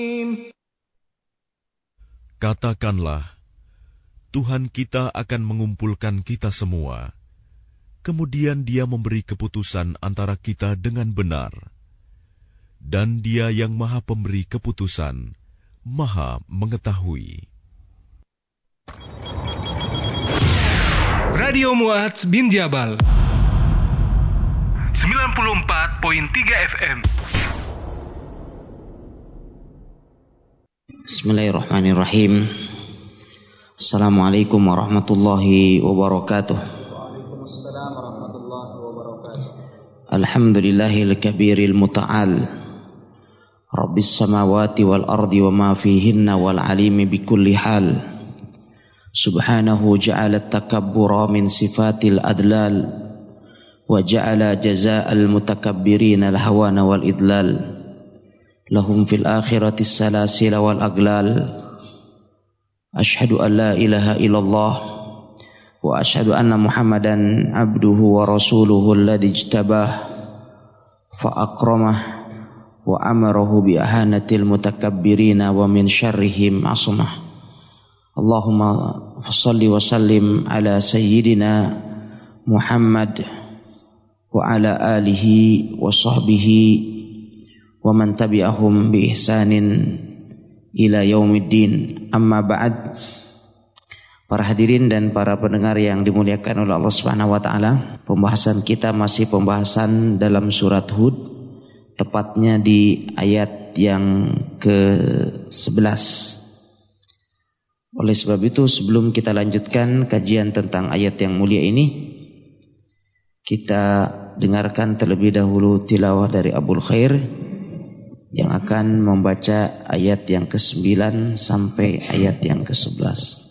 Katakanlah, Tuhan kita akan mengumpulkan kita semua. Kemudian Dia memberi keputusan antara kita dengan benar. Dan Dia yang Maha Pemberi keputusan, Maha Mengetahui. Radio Mu'adz bin Jabal 94.3 FM. Bismillahirrahmanirrahim. Assalamualaikum warahmatullahi wabarakatuh. Waalaikumsalam warahmatullahi wabarakatuh. Alhamdulillahil kabiril muta'al, Rabbis samawati wal ardi wa ma fihinna wal alimi bikulli hal. Subhanahu ja'ala takabbura min sifatil adlal, wa ja'ala jaza'al mutakabbirina al-hawana wal idlal. Lahum fil akhirati salasila wal aglal. Ashhadu an la ilaha illallah wa ashhadu anna Muhammadan abduhu wa rasuluhu alladhi ijtabah fa akramah wa amarahu bi ahanatil mutakabbirina wa min syarrihim asmah. Allahumma fassalli wa sallim ala sayyidina Muhammad wa ala alihi wa sahbihi wa man tabi'ahum bi ihsanin ila yaumiddin. Amma ba'd. Para hadirin dan para pendengar yang dimuliakan oleh Allah Subhanahu wa taala, pembahasan kita masih pembahasan dalam surat Hud, tepatnya di ayat yang ke-11. Oleh sebab itu, sebelum kita lanjutkan kajian tentang ayat yang mulia ini, kita dengarkan terlebih dahulu tilawah dari Abul Khair yang akan membaca ayat yang ke-9 sampai ayat yang ke-11.